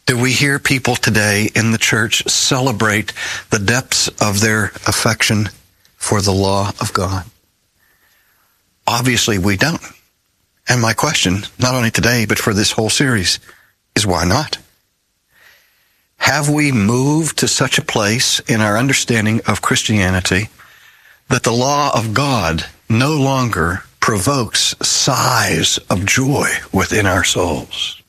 Do we hear people today in the church celebrate the depths of their affection for the law of God? Obviously, we don't. And my question, not only today, but for this whole series, is why not? Have we moved to such a place in our understanding of Christianity that the law of God no longer provokes sighs of joy within our souls?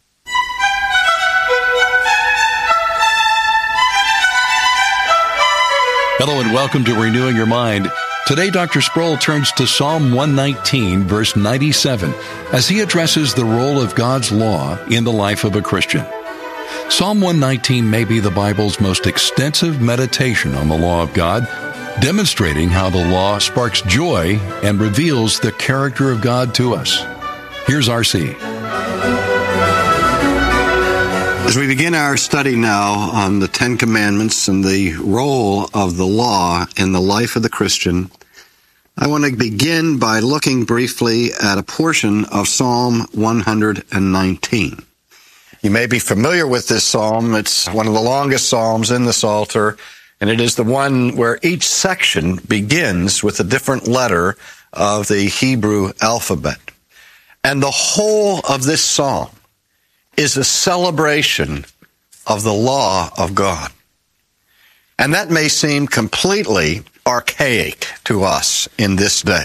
Hello and welcome to Renewing Your Mind. Today, Dr. Sproul turns to Psalm 119, verse 97, as he addresses the role of God's law in the life of a Christian. Psalm 119 may be the Bible's most extensive meditation on the law of God, demonstrating how the law sparks joy and reveals the character of God to us. Here's R.C. As we begin our study now on the Ten Commandments and the role of the law in the life of the Christian, I want to begin by looking briefly at a portion of Psalm 119. You may be familiar with this psalm. It's one of the longest psalms in the Psalter, and it is the one where each section begins with a different letter of the Hebrew alphabet. And the whole of this psalm is a celebration of the law of God. And that may seem completely archaic to us in this day.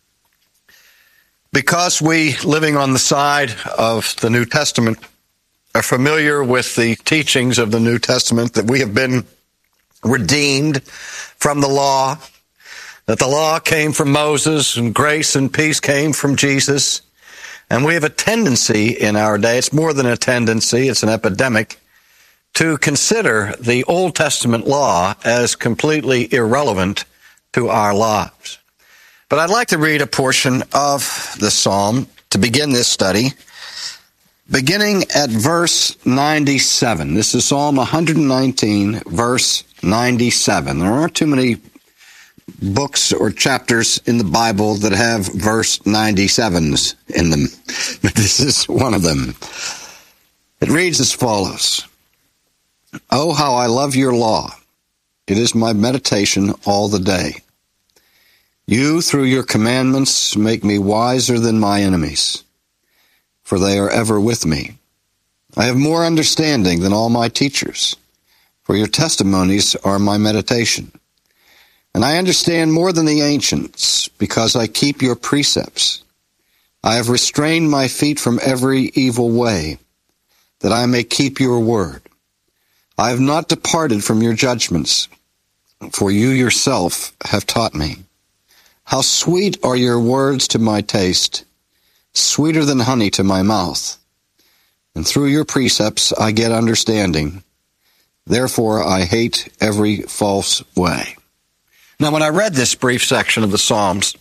Because we, living on the side of the New Testament, are familiar with the teachings of the New Testament, that we have been redeemed from the law, that the law came from Moses and grace and peace came from Jesus. And we have a tendency in our day, it's more than a tendency, it's an epidemic, to consider the Old Testament law as completely irrelevant to our lives. But I'd like to read a portion of the psalm to begin this study, beginning at verse 97. This is Psalm 119, verse 97. There aren't too many books or chapters in the Bible that have verse 97s in them, but this is one of them. It reads as follows: "Oh, how I love your law. It is my meditation all the day. You, through your commandments, make me wiser than my enemies, for they are ever with me. I have more understanding than all my teachers, for your testimonies are my meditation. And I understand more than the ancients, because I keep your precepts. I have restrained my feet from every evil way, that I may keep your word. I have not departed from your judgments, for you yourself have taught me. How sweet are your words to my taste, sweeter than honey to my mouth. And through your precepts I get understanding. Therefore I hate every false way." Now, when I read this brief section of the Psalms,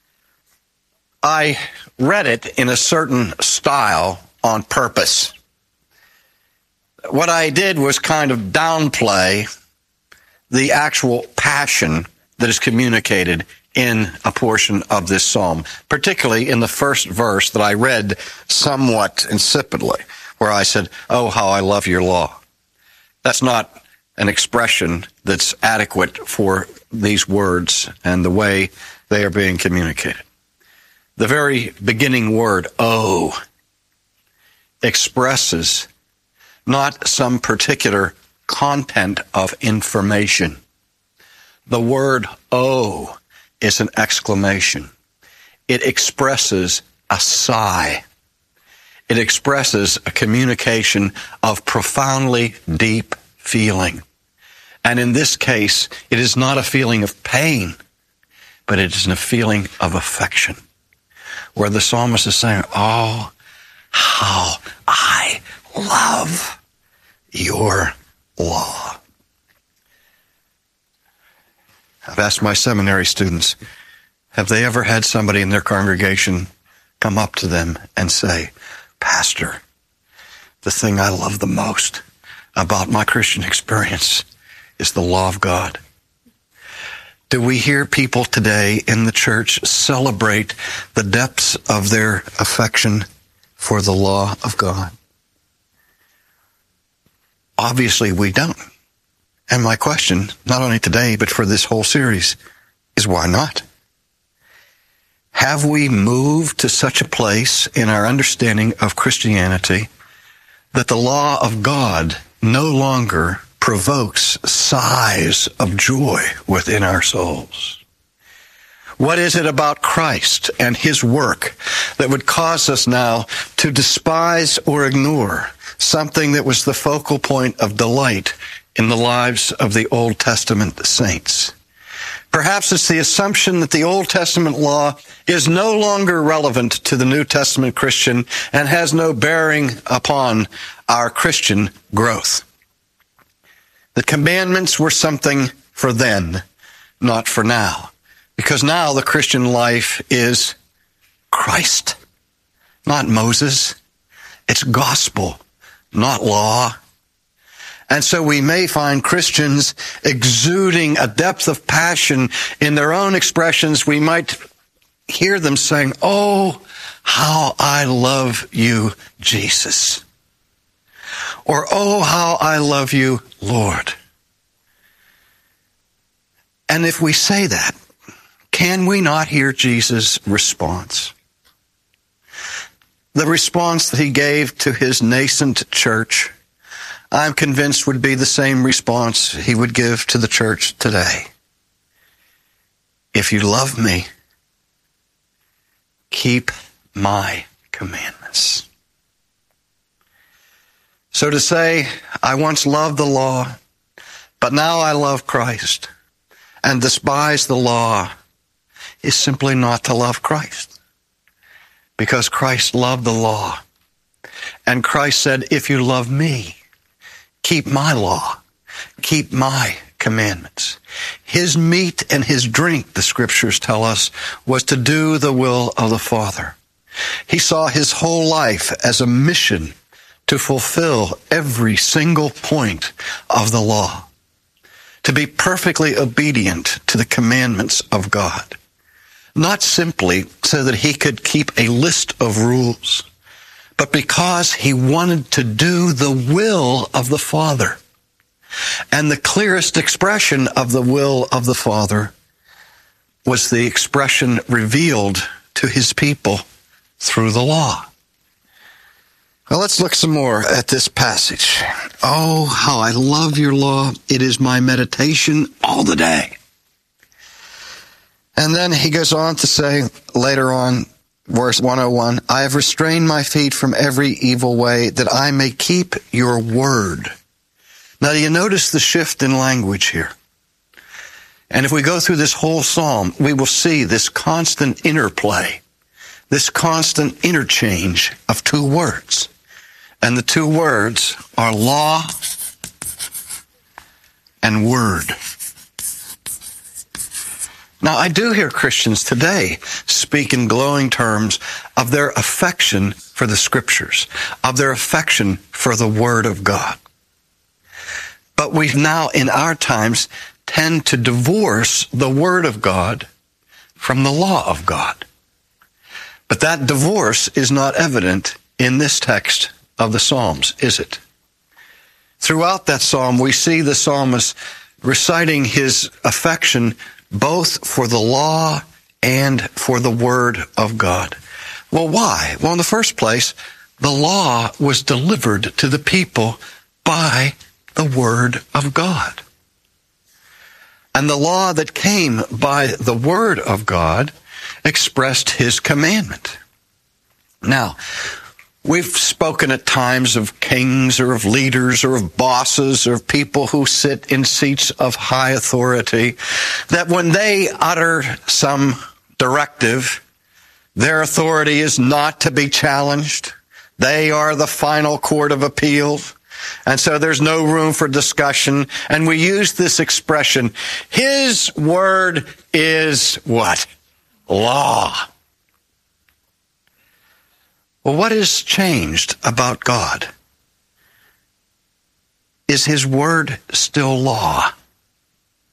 I read it in a certain style on purpose. What I did was kind of downplay the actual passion that is communicated in a portion of this psalm, particularly in the first verse that I read somewhat insipidly, where I said, "Oh, how I love your law." That's not an expression that's adequate for these words and the way they are being communicated. The very beginning word, "oh," expresses not some particular content of information. The word "oh" is an exclamation. It expresses a sigh. It expresses a communication of profoundly deep feeling. And in this case, it is not a feeling of pain, but it is a feeling of affection, where the psalmist is saying, "Oh, how I love your law." I've asked my seminary students, have they ever had somebody in their congregation come up to them and say, "Pastor, the thing I love the most about my Christian experience is the law of God"? Do we hear people today in the church celebrate the depths of their affection for the law of God? Obviously, we don't. And my question, not only today, but for this whole series, is why not? Have we moved to such a place in our understanding of Christianity that the law of God no longer provokes sighs of joy within our souls? What is it about Christ and his work that would cause us now to despise or ignore something that was the focal point of delight in the lives of the Old Testament saints? Perhaps it's the assumption that the Old Testament law is no longer relevant to the New Testament Christian and has no bearing upon our Christian growth. The commandments were something for then, not for now. Because now the Christian life is Christ, not Moses. It's gospel, not law. And so we may find Christians exuding a depth of passion in their own expressions. We might hear them saying, "Oh, how I love you, Jesus." Or, "Oh, how I love you, Lord." And if we say that, can we not hear Jesus' response? The response that he gave to his nascent church, I'm convinced would be the same response he would give to the church today. If you love me, keep my commandments. So to say, I once loved the law, but now I love Christ and despise the law, is simply not to love Christ. Because Christ loved the law. And Christ said, if you love me, keep my law, keep my commandments. His meat and his drink, the scriptures tell us, was to do the will of the Father. He saw his whole life as a mission to fulfill every single point of the law, to be perfectly obedient to the commandments of God. Not simply so that he could keep a list of rules, but because he wanted to do the will of the Father. And the clearest expression of the will of the Father was the expression revealed to his people through the law. Well, let's look some more at this passage. Oh, how I love your law. It is my meditation all the day. And then he goes on to say later on, verse 101, I have restrained my feet from every evil way that I may keep your word. Now, do you notice the shift in language here? And if we go through this whole psalm, we will see this constant interplay, this constant interchange of two words. And the two words are law and word. Now, I do hear Christians today speak in glowing terms of their affection for the Scriptures, of their affection for the Word of God. But we now, in our times, tend to divorce the Word of God from the law of God. But that divorce is not evident in this text of the Psalms, is it? Throughout that psalm, we see the psalmist reciting his affection both for the law and for the Word of God. Well, why? Well, in the first place, the law was delivered to the people by the Word of God. And the law that came by the Word of God expressed his commandment. Now, we've spoken at times of kings or of leaders or of bosses or of people who sit in seats of high authority, that when they utter some directive, their authority is not to be challenged. They are the final court of appeal. And so there's no room for discussion. And we use this expression, his word is what? Law. Well, what has changed about God? Is his word still law?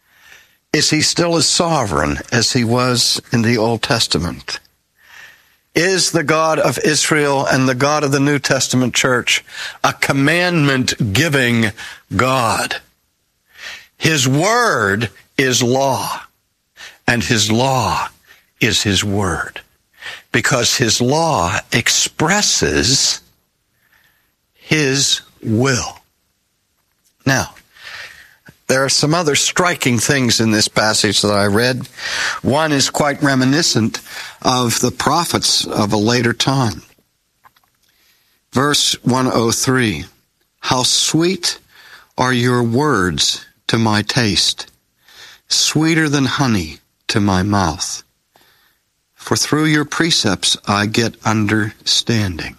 Is he still as sovereign as he was in the Old Testament? Is the God of Israel and the God of the New Testament church a commandment-giving God. His word is law, and his law is his word, because his law expresses his will. Now, there are some other striking things in this passage that I read. One is quite reminiscent of the prophets of a later time. Verse 103, how sweet are your words to my taste, sweeter than honey to my mouth. For through your precepts I get understanding.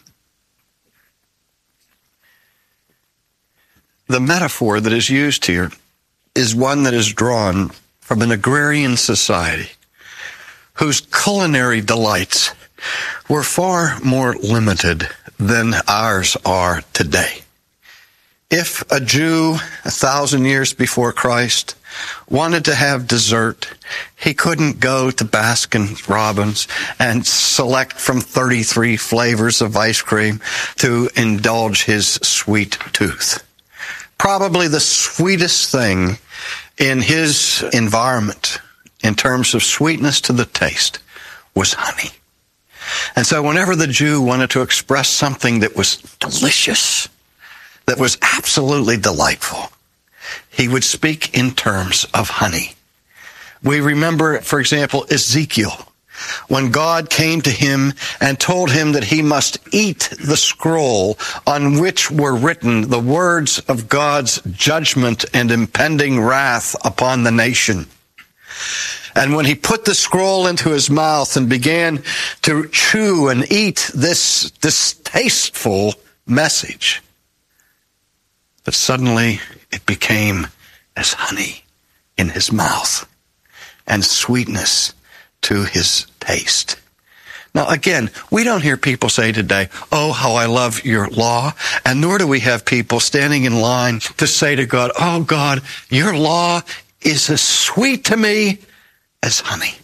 The metaphor that is used here is one that is drawn from an agrarian society whose culinary delights were far more limited than ours are today. If a Jew 1,000 years before Christ wanted to have dessert, he couldn't go to Baskin-Robbins and select from 33 flavors of ice cream to indulge his sweet tooth. Probably the sweetest thing in his environment in terms of sweetness to the taste was honey. And so whenever the Jew wanted to express something that was delicious, that was absolutely delightful, he would speak in terms of honey. We remember, for example, Ezekiel, when God came to him and told him that he must eat the scroll on which were written the words of God's judgment and impending wrath upon the nation. And when he put the scroll into his mouth and began to chew and eat this distasteful message, but suddenly it became as honey in his mouth and sweetness to his taste. Now again, we don't hear people say today, oh, how I love your law, and nor do we have people standing in line to say to God, oh God, your law is as sweet to me as honey.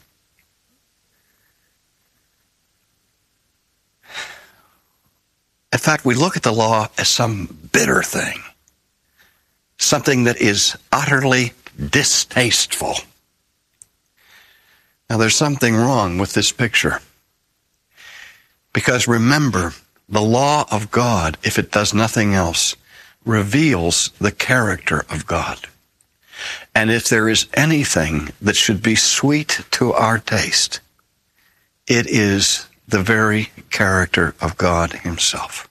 In fact, we look at the law as some bitter thing, something that is utterly distasteful. Now, there's something wrong with this picture. Because remember, the law of God, if it does nothing else, reveals the character of God. And if there is anything that should be sweet to our taste, it is the very character of God himself.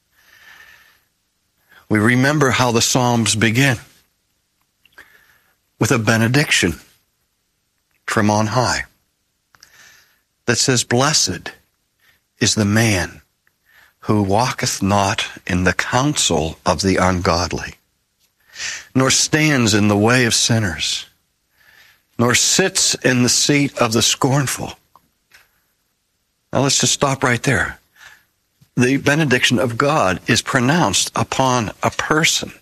We remember how the Psalms begin with a benediction from on high that says, blessed is the man who walketh not in the counsel of the ungodly, nor stands in the way of sinners, nor sits in the seat of the scornful. Now let's just stop right there. The benediction of God is pronounced upon a person.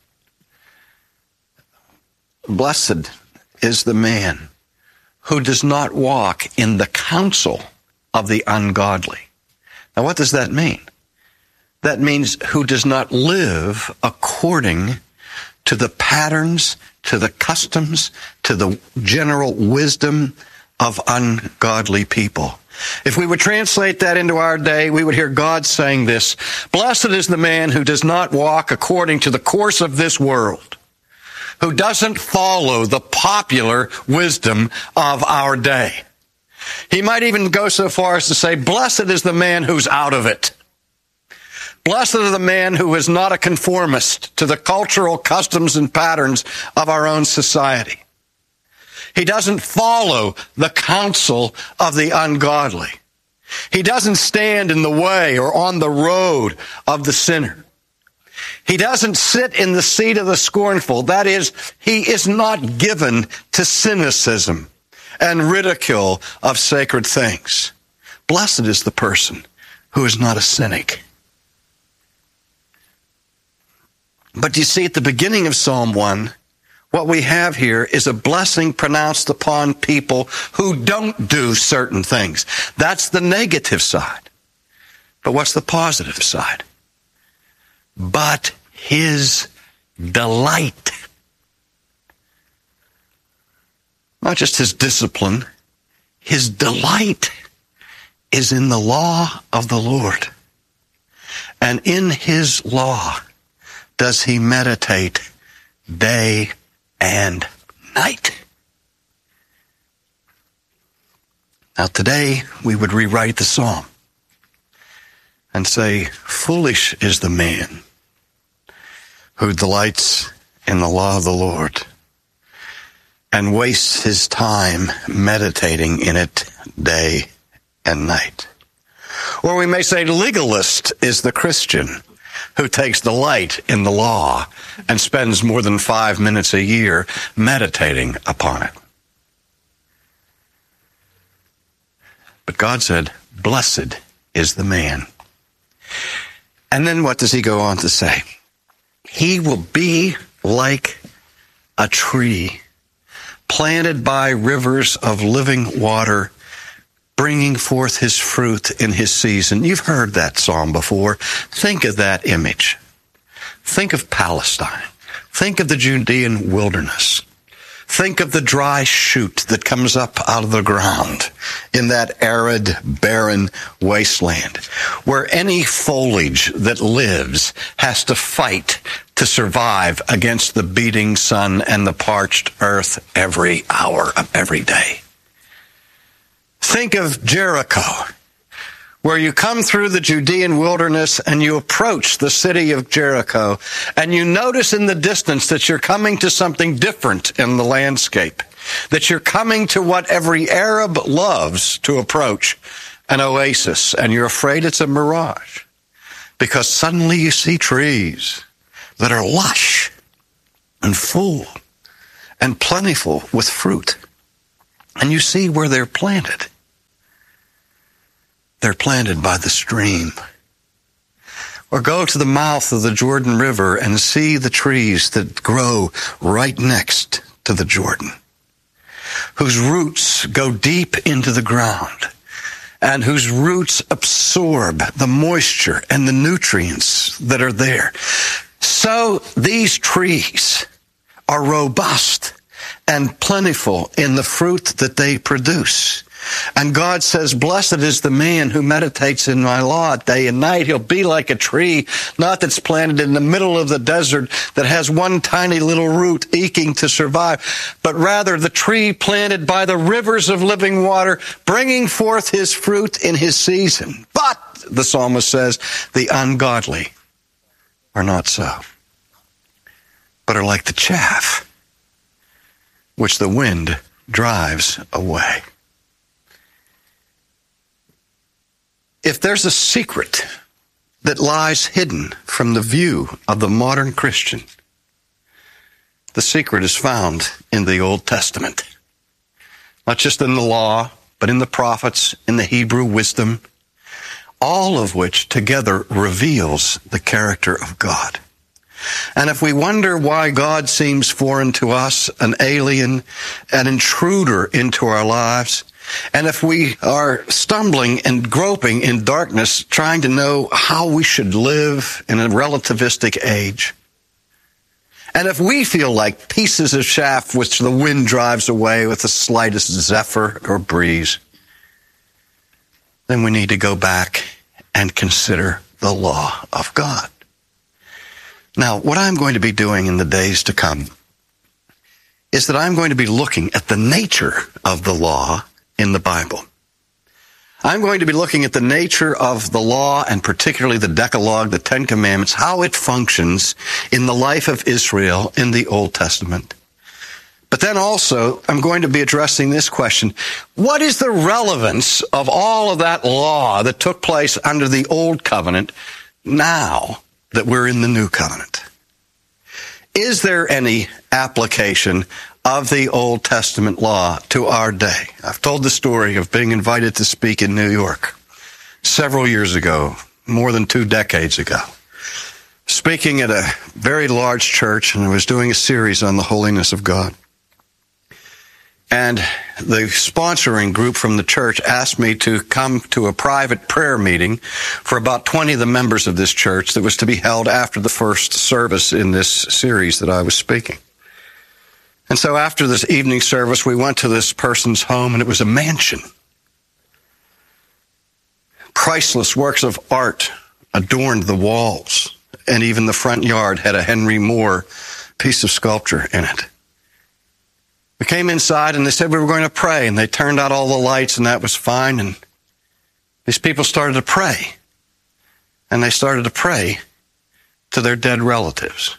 Blessed is the man who does not walk in the counsel of the ungodly. Now, what does that mean? That means who does not live according to the patterns, to the customs, to the general wisdom of ungodly people. If we would translate that into our day, we would hear God saying this, blessed is the man who does not walk according to the course of this world, who doesn't follow the popular wisdom of our day. He might even go so far as to say, blessed is the man who's out of it. Blessed is the man who is not a conformist to the cultural customs and patterns of our own society. He doesn't follow the counsel of the ungodly. He doesn't stand in the way or on the road of the sinner. He doesn't sit in the seat of the scornful. That is, he is not given to cynicism and ridicule of sacred things. Blessed is the person who is not a cynic. But you see, at the beginning of Psalm 1, what we have here is a blessing pronounced upon people who don't do certain things. That's the negative side. But what's the positive side? But his delight. Not just his discipline, his delight is in the law of the Lord. And in his law does he meditate day and night. Now today we would rewrite the psalm and say, foolish is the man who delights in the law of the Lord and wastes his time meditating in it day and night. Or we may say legalist is the Christian who takes delight in the law and spends more than 5 minutes a year meditating upon it. But God said, blessed is the man. And then what does he go on to say? He will be like a tree planted by rivers of living water, bringing forth his fruit in his season. You've heard that psalm before. Think of that image. Think of Palestine. Think of the Judean wilderness. Think of the dry shoot that comes up out of the ground in that arid, barren wasteland, where any foliage that lives has to fight to survive against the beating sun and the parched earth every hour of every day. Think of Jericho, where you come through the Judean wilderness and you approach the city of Jericho, and you notice in the distance that you're coming to something different in the landscape, that you're coming to what every Arab loves to approach, an oasis, and you're afraid it's a mirage, because suddenly you see trees that are lush and full and plentiful with fruit, and you see where they're planted. They're planted by the stream. Or go to the mouth of the Jordan River and see the trees that grow right next to the Jordan, whose roots go deep into the ground and whose roots absorb the moisture and the nutrients that are there. So these trees are robust and plentiful in the fruit that they produce. And God says, blessed is the man who meditates in my law day and night. He'll be like a tree, not that's planted in the middle of the desert that has one tiny little root eking to survive, but rather the tree planted by the rivers of living water, bringing forth his fruit in his season. But, the psalmist says, the ungodly are not so, but are like the chaff which the wind drives away. If there's a secret that lies hidden from the view of the modern Christian, the secret is found in the Old Testament. Not just in the law, but in the prophets, in the Hebrew wisdom, all of which together reveals the character of God. And if we wonder why God seems foreign to us, an alien, an intruder into our lives, and if we are stumbling and groping in darkness, trying to know how we should live in a relativistic age, and if we feel like pieces of chaff which the wind drives away with the slightest zephyr or breeze, then we need to go back and consider the law of God. Now, what I'm going to be doing in the days to come is that I'm going to be looking at the nature of the law in the Bible. I'm going to be looking at the nature of the law, and particularly the Decalogue, the Ten Commandments, how it functions in the life of Israel in the Old Testament. But then also, I'm going to be addressing this question: what is the relevance of all of that law that took place under the Old Covenant now that we're in the New Covenant? Is there any application of the Old Testament law to our day? I've told the story of being invited to speak in New York several years ago, more than 2 decades ago, speaking at a very large church, and I was doing a series on the holiness of God. And the sponsoring group from the church asked me to come to a private prayer meeting for about 20 of the members of this church that was to be held after the first service in this series that I was speaking. And so after this evening service, we went to this person's home, and it was a mansion. Priceless works of art adorned the walls, and even the front yard had a Henry Moore piece of sculpture in it. We came inside, and they said we were going to pray, and they turned out all the lights, and that was fine. And these people started to pray, and they started to pray to their dead relatives.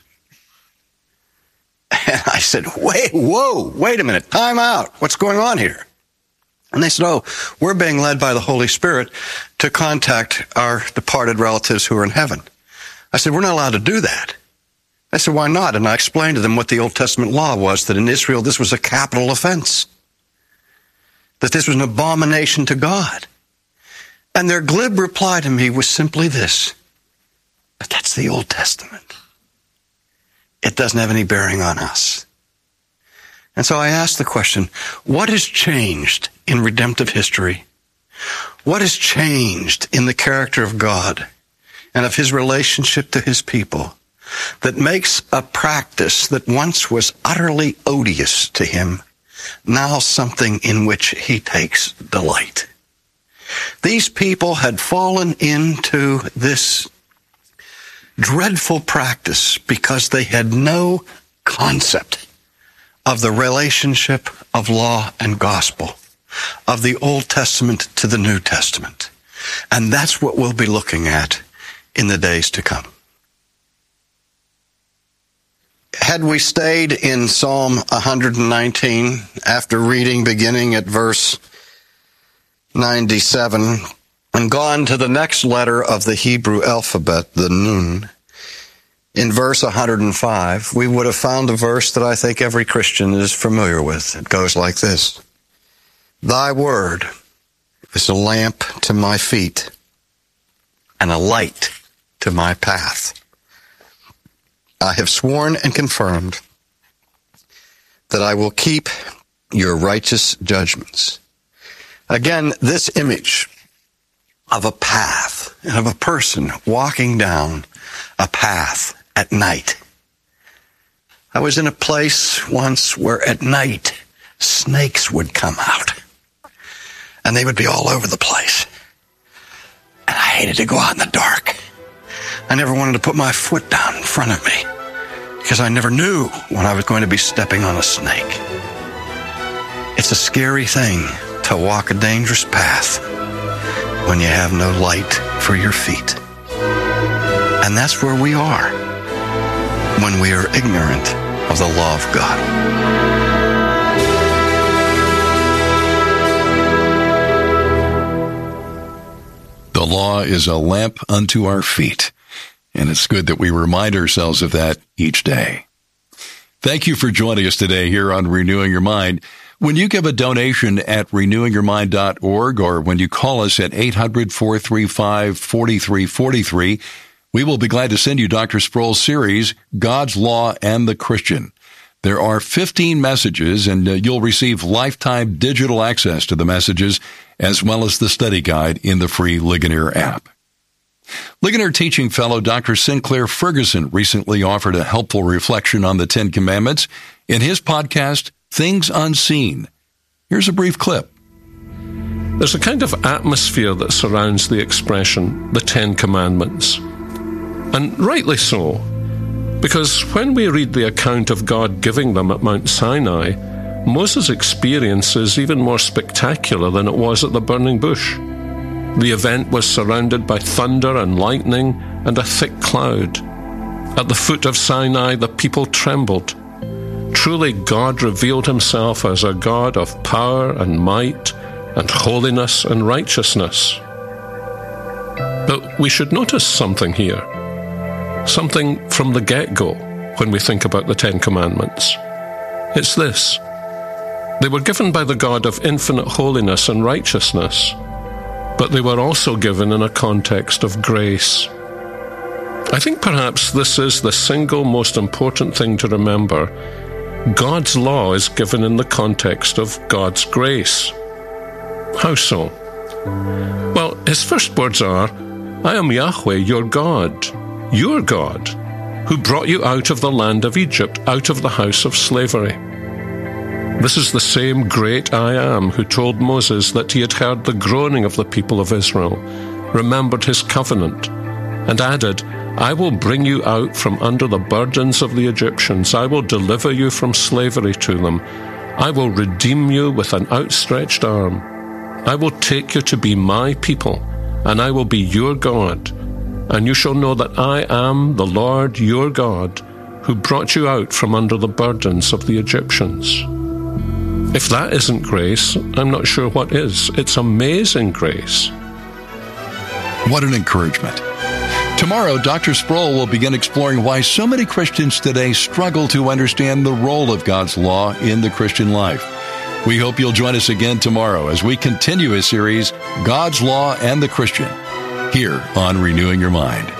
And I said, wait a minute, time out. What's going on here? And they said, oh, we're being led by the Holy Spirit to contact our departed relatives who are in heaven. I said, we're not allowed to do that. I said, why not? And I explained to them what the Old Testament law was, that in Israel this was a capital offense, that this was an abomination to God. And their glib reply to me was simply this: but that's the Old Testament. It doesn't have any bearing on us. And so I asked the question, what has changed in redemptive history? What has changed in the character of God and of his relationship to his people that makes a practice that once was utterly odious to him now something in which he takes delight? These people had fallen into this dreadful practice because they had no concept of the relationship of law and gospel, of the Old Testament to the New Testament. And that's what we'll be looking at in the days to come. Had we stayed in Psalm 119 after reading beginning at verse 97 and gone to the next letter of the Hebrew alphabet, the Nun, in verse 105, we would have found a verse that I think every Christian is familiar with. It goes like this: Thy word is a lamp to my feet and a light to my path. I have sworn and confirmed that I will keep your righteous judgments. Again, this image of a path and of a person walking down a path at night. I was in a place once where at night snakes would come out, and they would be all over the place. And I hated to go out in the dark. I never wanted to put my foot down in front of me because I never knew when I was going to be stepping on a snake. It's a scary thing to walk a dangerous path when you have no light for your feet. And that's where we are when we are ignorant of the law of God. The law is a lamp unto our feet, and it's good that we remind ourselves of that each day. Thank you for joining us today here on Renewing Your Mind. When you give a donation at renewingyourmind.org or when you call us at 800-435-4343, we will be glad to send you Dr. Sproul's series, God's Law and the Christian. There are 15 messages, and you'll receive lifetime digital access to the messages as well as the study guide in the free Ligonier app. Ligonier teaching fellow Dr. Sinclair Ferguson recently offered a helpful reflection on the Ten Commandments in his podcast, Things Unseen. Here's a brief clip. There's a kind of atmosphere that surrounds the expression, the Ten Commandments. And rightly so, because when we read the account of God giving them at Mount Sinai, Moses' experience is even more spectacular than it was at the burning bush. The event was surrounded by thunder and lightning and a thick cloud. At the foot of Sinai, the people trembled. Truly, God revealed himself as a God of power and might and holiness and righteousness. But we should notice something here. Something from the get-go when we think about the Ten Commandments. It's this: they were given by the God of infinite holiness and righteousness, but they were also given in a context of grace. I think perhaps this is the single most important thing to remember God's law is given in the context of God's grace. How so? Well, his first words are, I am Yahweh, your God, who brought you out of the land of Egypt, out of the house of slavery. This is the same great I Am who told Moses that he had heard the groaning of the people of Israel, remembered his covenant, and added, I will bring you out from under the burdens of the Egyptians. I will deliver you from slavery to them. I will redeem you with an outstretched arm. I will take you to be my people, and I will be your God. And you shall know that I am the Lord your God, who brought you out from under the burdens of the Egyptians. If that isn't grace, I'm not sure what is. It's amazing grace. What an encouragement. Tomorrow, Dr. Sproul will begin exploring why so many Christians today struggle to understand the role of God's law in the Christian life. We hope you'll join us again tomorrow as we continue his series, God's Law and the Christian, here on Renewing Your Mind.